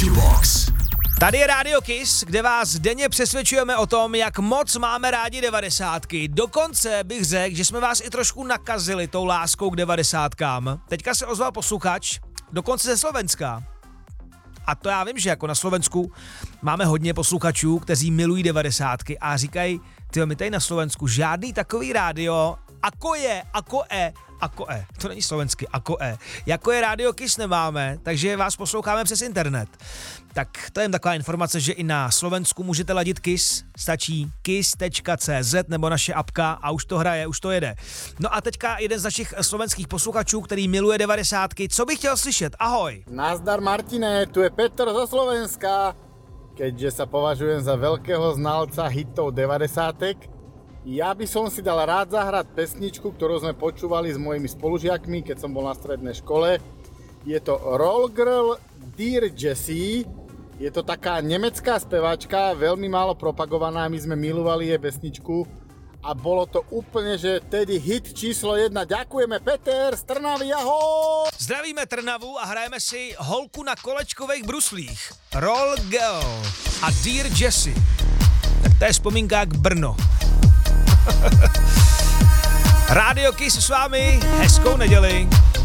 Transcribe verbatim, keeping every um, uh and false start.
Box. Tady je Radio Kiss, kde vás denně přesvědčujeme o tom, jak moc máme rádi devadesátky. Dokonce bych řekl, že jsme vás i trošku nakazili tou láskou k devadesátkám. Teďka se ozval posluchač, dokonce ze Slovenska. A to já vím, že jako na Slovensku máme hodně posluchačů, kteří milují devadesátky a říkají, tyjo, my tady na Slovensku žádný takový rádio, ako je, ako e, ako e, to není slovensky, ako e, jako je Radio Kiss nemáme, takže vás posloucháme přes internet. Tak to je jen taková informace, že i na Slovensku můžete ladit Kiss, stačí kiss tečka cé zet nebo naše apka a už to hraje, už to jede. No a teďka jeden z našich slovenských posluchačů, který miluje devadesátky, co bych chtěl slyšet, ahoj. Nazdar Martine, tu je Petr zo Slovenska. Keďže sa považujem za veľkého znalca hitov devadesátek, ja by som si dal rád zahrať pesničku, ktorú sme počúvali s mojimi spolužiakmi, keď som bol na strednej škole. Je to Roll Girl Dear Jessie. Je to taká nemecká speváčka, veľmi málo propagovaná, my sme milovali jej pesničku a bolo to úplne, že tedy hit číslo jedna. Ďakujeme, Peter z Trnavy, ahoj! Zdravíme Trnavu a hrajeme si holku na kolečkových bruslích. Roll Girl a Dear Jessie. Tak to je vzpomínka k Brno. Radio Kiss s vámi, hezkou neděli.